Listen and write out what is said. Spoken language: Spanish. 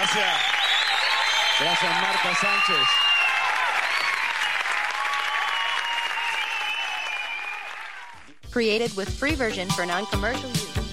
gracias. Gracias, Marta Sánchez. Created with free version for non-commercial use.